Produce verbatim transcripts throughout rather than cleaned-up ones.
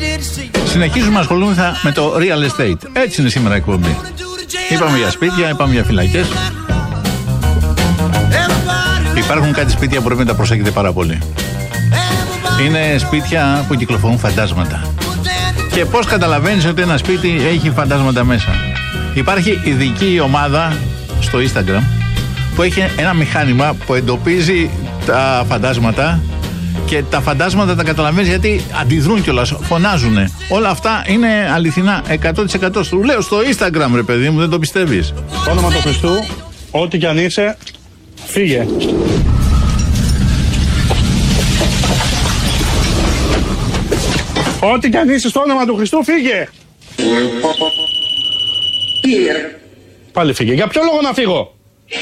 Συνεχίζουμε να ασχολούμεθα με το real estate. Έτσι είναι σήμερα η εκπομπή. Είπαμε για σπίτια, είπαμε για φυλακές. Υπάρχουν κάτι σπίτια που πρέπει να τα προσέχετε πάρα πολύ. Είναι σπίτια που κυκλοφορούν φαντάσματα. Και πώς καταλαβαίνεις ότι ένα σπίτι έχει φαντάσματα μέσα? Υπάρχει ειδική ομάδα στο Instagram που έχει ένα μηχάνημα που εντοπίζει τα φαντάσματα και τα φαντάσματα τα καταλαβαίνεις γιατί αντιδρούν κιόλας, φωνάζουν. Όλα αυτά είναι αληθινά εκατό τοις εκατό. Σου λέω στο Instagram, ρε παιδί μου, δεν το πιστεύεις. Στο όνομα του Χριστού, ό,τι κι αν είσαι, φύγε. Ό,τι κι αν είσαι, στο όνομα του Χριστού, φύγε. Πάλι φύγε. Για ποιο λόγο να φύγω?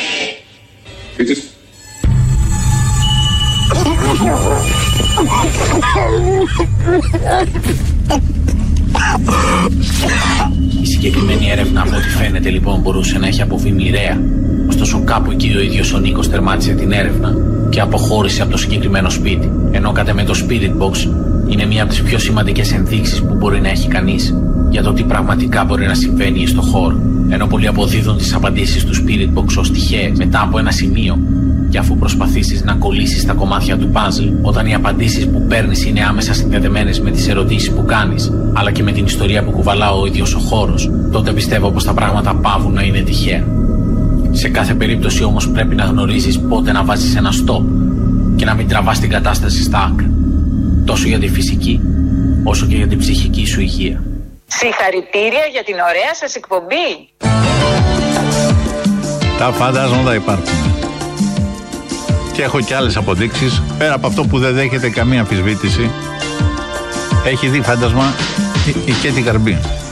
Η συγκεκριμένη έρευνα, από ό,τι φαίνεται, λοιπόν, μπορούσε να έχει αποβεί μοιραία. Ωστόσο, κάπου εκεί ο ίδιος ο Νίκος τερμάτισε την έρευνα και αποχώρησε από το συγκεκριμένο σπίτι. Ενώ κατά με το Spirit Box είναι μία από τις πιο σημαντικές ενδείξεις που μπορεί να έχει κανείς για το τι πραγματικά μπορεί να συμβαίνει στο χώρο. Ενώ πολλοί αποδίδουν τις απαντήσεις του Spirit Box ως τυχαίες μετά από ένα σημείο, και αφού προσπαθήσεις να κολλήσεις τα κομμάτια του παζλ, όταν οι απαντήσεις που παίρνεις είναι άμεσα συνδεδεμένες με τις ερωτήσεις που κάνεις, αλλά και με την ιστορία που κουβαλά ο ίδιος ο χώρος, τότε πιστεύω πως τα πράγματα πάβουν να είναι τυχαία. Σε κάθε περίπτωση όμως πρέπει να γνωρίζεις πότε να βάζεις ένα stop και να μην τραβάς την κατάσταση στα άκρα, τόσο για τη φυσική όσο και για την ψυχική σου υγεία. Συγχαρητήρια για την ωραία σας εκπομπή. Τα φαντάσματα υπάρχουν. Και έχω και άλλες αποδείξεις. Πέρα από αυτό που δεν δέχεται καμία αμφισβήτηση, έχει δει φάντασμα η, η Κέτη Καρμπή.